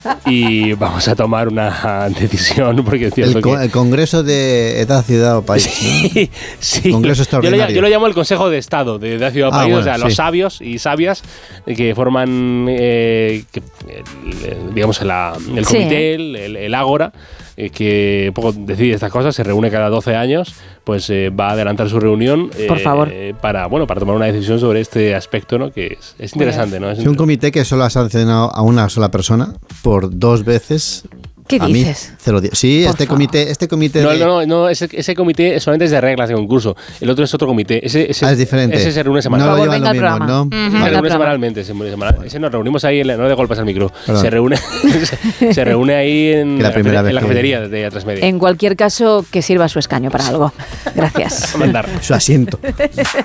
y vamos a tomar una decisión, porque es cierto el Congreso de Edad, Ciudad o País, ¿no? Sí. Congreso extraordinario. Yo lo llamo el Consejo de Estado de Edad, Ciudad o País, bueno, o sea, los sabios y sabias que forman, digamos, el comité, el ágora, que un poco decide estas cosas, se reúne cada 12 años, pues va a adelantar su reunión por favor. para tomar una decisión sobre este aspecto, ¿no? Que es interesante, ¿no? Es un comité que solo ha sancionado a una sola persona por 2 veces. ¿Qué dices? 0 días. Sí, este comité. No, ese comité solamente es de reglas de concurso. El otro es otro comité. Ese es diferente. Ese se reúne semanalmente. No lo llevan lo mismo, ¿no? Se reúne semanalmente. Ese nos reunimos ahí, no de golpes al micro. Perdón. Se reúne ahí en la cafetería de Atresmedia. En cualquier caso, que sirva su escaño para algo. Gracias. Mandar. Su asiento.